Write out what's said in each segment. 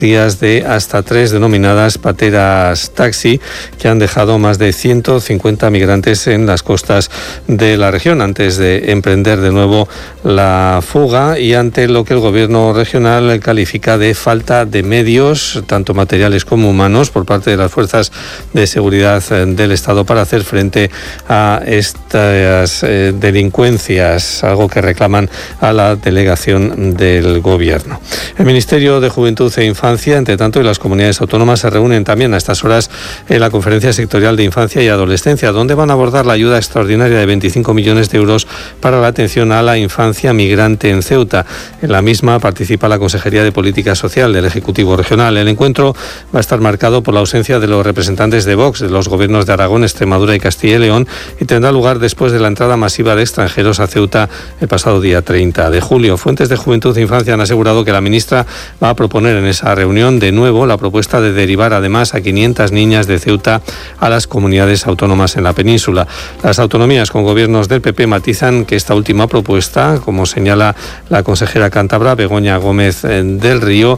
de hasta 3 denominadas pateras taxi, que han dejado más de 150 migrantes en las costas de la región antes de emprender de nuevo la fuga, y ante lo que el gobierno regional califica de falta de medios, tanto materiales como humanos, por parte de las fuerzas de seguridad del Estado para hacer frente a estas delincuencias, algo que reclaman a la delegación del gobierno. El Ministerio de Juventud e Infancia, entre tanto, y las comunidades autónomas se reúnen también a estas horas en la Conferencia Sectorial de Infancia y Adolescencia, donde van a abordar la ayuda extraordinaria de 25 millones de euros para la atención a la infancia migrante en Ceuta. En la misma participa la Consejería de Política Social del Ejecutivo Regional. El encuentro va a estar marcado por la ausencia de los representantes de Vox, de los gobiernos de Aragón, Extremadura y Castilla y León, y tendrá lugar después de la entrada masiva de extranjeros a Ceuta el pasado día 30 de julio. Fuentes de Juventud e Infancia han asegurado que la ministra va a proponer en esa reunión de nuevo la propuesta de derivar además a 500 niñas de Ceuta a las comunidades autónomas en la península. Las autonomías con gobiernos del PP matizan que esta última propuesta, como señala la consejera cántabra Begoña Gómez del Río,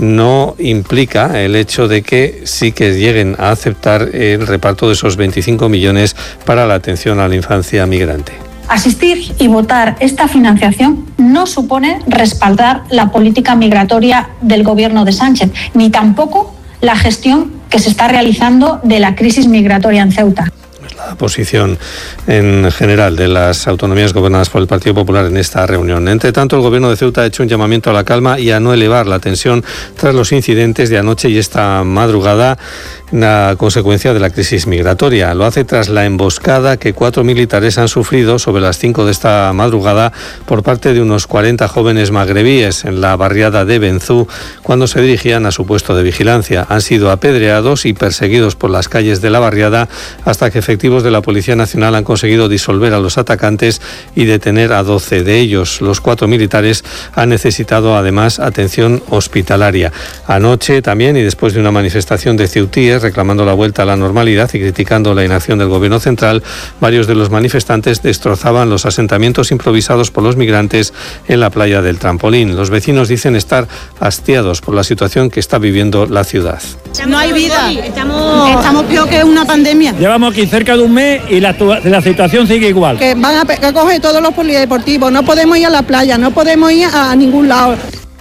no implica el hecho de que sí que lleguen a aceptar el reparto de esos 25 millones para la atención a la infancia migrante. Asistir y votar esta financiación no supone respaldar la política migratoria del gobierno de Sánchez, ni tampoco la gestión que se está realizando de la crisis migratoria en Ceuta. La posición en general de las autonomías gobernadas por el Partido Popular en esta reunión. Entre tanto, el gobierno de Ceuta ha hecho un llamamiento a la calma y a no elevar la tensión tras los incidentes de anoche y esta madrugada, una consecuencia de la crisis migratoria. Lo hace tras la emboscada que 4 militares han sufrido sobre las 5 de esta madrugada por parte de unos 40 jóvenes magrebíes en la barriada de Benzú cuando se dirigían a su puesto de vigilancia. Han sido apedreados y perseguidos por las calles de la barriada hasta que efectivos de la Policía Nacional han conseguido disolver a los atacantes y detener a 12 de ellos. Los 4 militares han necesitado además atención hospitalaria. Anoche también, y después de una manifestación de ceutíes reclamando la vuelta a la normalidad y criticando la inacción del gobierno central, varios de los manifestantes destrozaban los asentamientos improvisados por los migrantes en la playa del Trampolín. Los vecinos dicen estar hastiados por la situación que está viviendo la ciudad. No hay vida, estamos peor que una pandemia. Llevamos aquí cerca de un mes y la situación sigue igual. Que van a coger todos los polideportivos, no podemos ir a la playa, no podemos ir a ningún lado.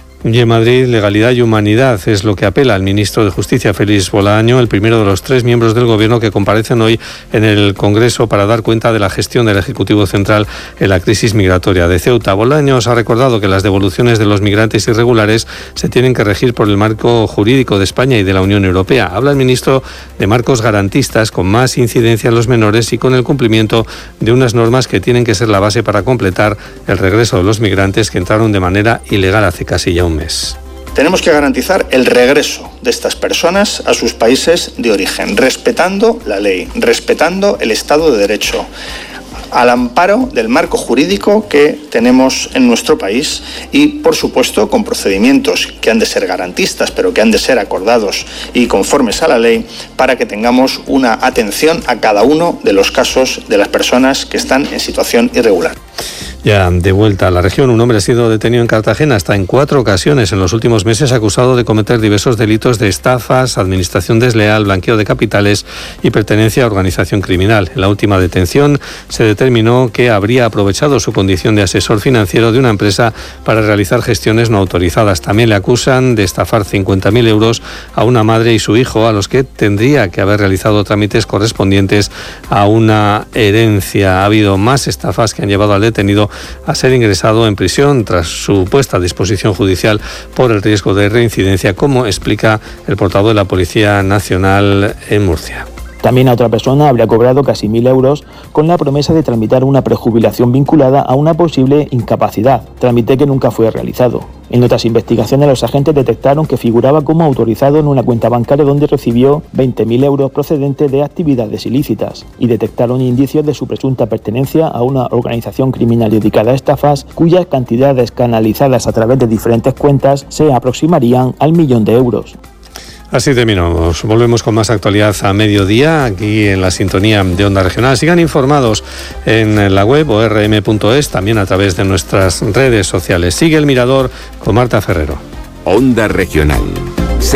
Y en Madrid, legalidad y humanidad es lo que apela el ministro de Justicia, Félix Bolaño, el primero de los 3 miembros del Gobierno que comparecen hoy en el Congreso para dar cuenta de la gestión del Ejecutivo Central en la crisis migratoria de Ceuta. Bolaños ha recordado que las devoluciones de los migrantes irregulares se tienen que regir por el marco jurídico de España y de la Unión Europea. Habla el ministro de marcos garantistas con más incidencia en los menores y con el cumplimiento de unas normas que tienen que ser la base para completar el regreso de los migrantes que entraron de manera ilegal hace casi ya un mes. Tenemos que garantizar el regreso de estas personas a sus países de origen, respetando la ley, respetando el Estado de Derecho, al amparo del marco jurídico que tenemos en nuestro país y, por supuesto, con procedimientos que han de ser garantistas, pero que han de ser acordados y conformes a la ley para que tengamos una atención a cada uno de los casos de las personas que están en situación irregular. Ya de vuelta a la región, un hombre ha sido detenido en Cartagena hasta en 4 ocasiones en los últimos meses, acusado de cometer diversos delitos de estafas, administración desleal, blanqueo de capitales y pertenencia a organización criminal. En la última detención se determinó que habría aprovechado su condición de asesor financiero de una empresa para realizar gestiones no autorizadas. También le acusan de estafar 50.000 euros a una madre y su hijo, a los que tendría que haber realizado trámites correspondientes a una herencia. Ha habido más estafas que han llevado al detenido a ser ingresado en prisión tras su puesta a disposición judicial por el riesgo de reincidencia, como explica el portavoz de la Policía Nacional en Murcia. También a otra persona habría cobrado casi 1.000 euros con la promesa de tramitar una prejubilación vinculada a una posible incapacidad, trámite que nunca fue realizado. En otras investigaciones, los agentes detectaron que figuraba como autorizado en una cuenta bancaria donde recibió 20.000 euros procedentes de actividades ilícitas y detectaron indicios de su presunta pertenencia a una organización criminal dedicada a estafas cuyas cantidades canalizadas a través de diferentes cuentas se aproximarían al 1.000.000 de euros. Así terminamos. Volvemos con más actualidad a mediodía, aquí en la sintonía de Onda Regional. Sigan informados en la web orm.es, también a través de nuestras redes sociales. Sigue El Mirador con Marta Ferrero. Onda Regional.